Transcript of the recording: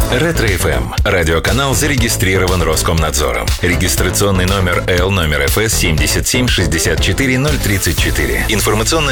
Ретро-ФМ. Радиоканал зарегистрирован Роскомнадзором. Регистрационный номер L номер ФС 7764034. Информационная